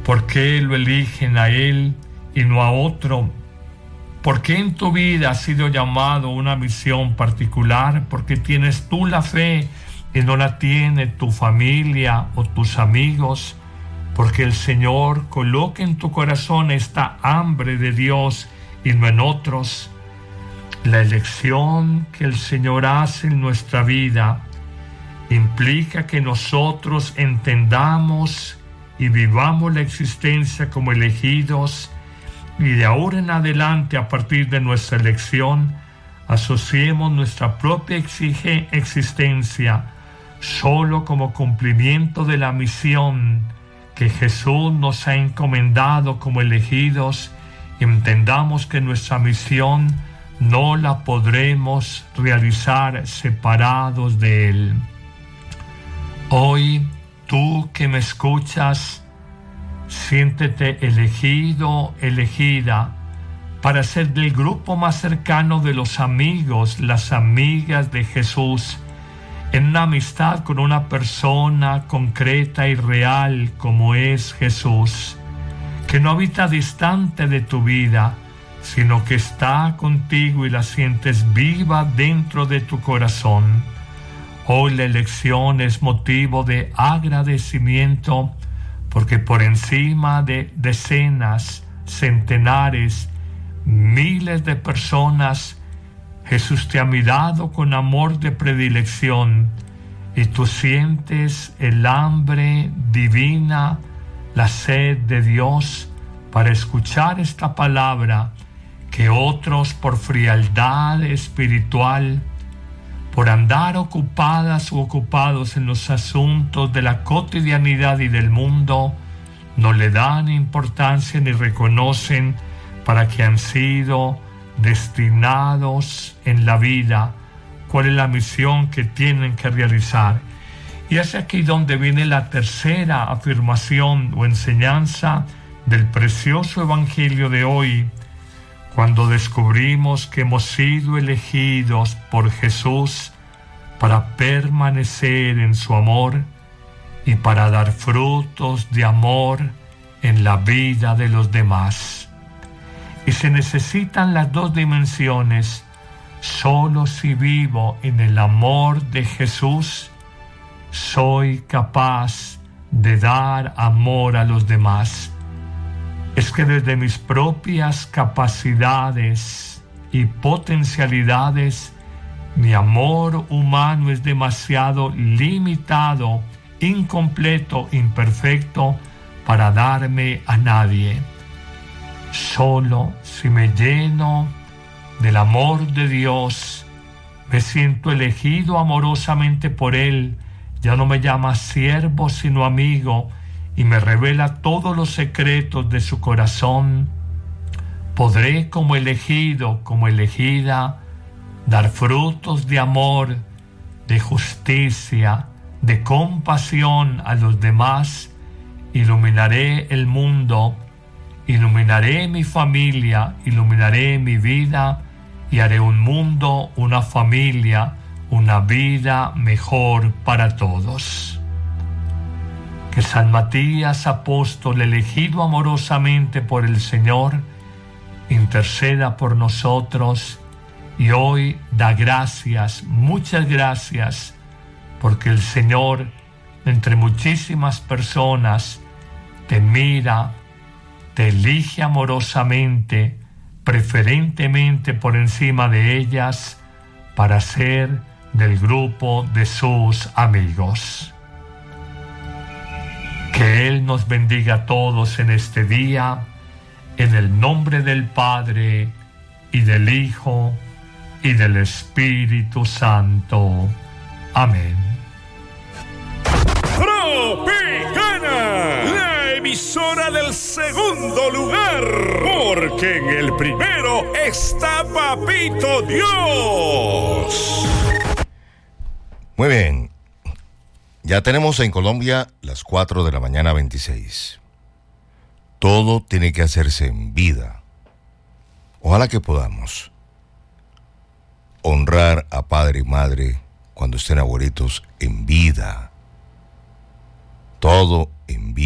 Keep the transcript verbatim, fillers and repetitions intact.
¿Por qué lo eligen a él y no a otro? ¿Por qué en tu vida has sido llamado a una misión particular? ¿Por qué tienes tú la fe y no la tiene tu familia o tus amigos? Porque el Señor coloca en tu corazón esta hambre de Dios y no en otros. La elección que el Señor hace en nuestra vida implica que nosotros entendamos y vivamos la existencia como elegidos, y de ahora en adelante, a partir de nuestra elección, asociemos nuestra propia exige existencia solo como cumplimiento de la misión que Jesús nos ha encomendado como elegidos, y entendamos que nuestra misión no la podremos realizar separados de Él. Hoy, tú que me escuchas, siéntete elegido, elegida, para ser del grupo más cercano de los amigos, las amigas de Jesús, en una amistad con una persona concreta y real como es Jesús, que no habita distante de tu vida, sino que está contigo y la sientes viva dentro de tu corazón. Hoy la elección es motivo de agradecimiento, porque por encima de decenas, centenares, miles de personas, Jesús te ha mirado con amor de predilección, y tú sientes el hambre divina, la sed de Dios para escuchar esta palabra que otros por frialdad espiritual, por andar ocupadas u ocupados en los asuntos de la cotidianidad y del mundo, no le dan importancia ni reconocen para que han sido destinados en la vida, cuál es la misión que tienen que realizar. Y es aquí donde viene la tercera afirmación o enseñanza del precioso evangelio de hoy, cuando descubrimos que hemos sido elegidos por Jesús para permanecer en su amor y para dar frutos de amor en la vida de los demás. Y se necesitan las dos dimensiones. Solo si vivo en el amor de Jesús, soy capaz de dar amor a los demás. Es que desde mis propias capacidades y potencialidades, mi amor humano es demasiado limitado, incompleto, imperfecto para darme a nadie. Solo si me lleno del amor de Dios, me siento elegido amorosamente por Él, ya no me llama siervo sino amigo, y me revela todos los secretos de su corazón, podré como elegido, como elegida, dar frutos de amor, de justicia, de compasión a los demás. Iluminaré el mundo, iluminaré mi familia, iluminaré mi vida y haré un mundo, una familia, una vida mejor para todos. Que San Matías, apóstol elegido amorosamente por el Señor, interceda por nosotros y hoy da gracias, muchas gracias, porque el Señor, entre muchísimas personas, te mira, te elige amorosamente, preferentemente por encima de ellas, para ser del grupo de sus amigos. Que Él nos bendiga a todos en este día, en el nombre del Padre, y del Hijo, y del Espíritu Santo. Amén. Tropicana, la emisora del segundo lugar, porque en el primero está Papito Dios. Muy bien. Ya tenemos en Colombia las cuatro de la mañana veintiséis. Todo tiene que hacerse en vida. Ojalá que podamos honrar a padre y madre cuando estén abuelitos en vida. Todo en vida.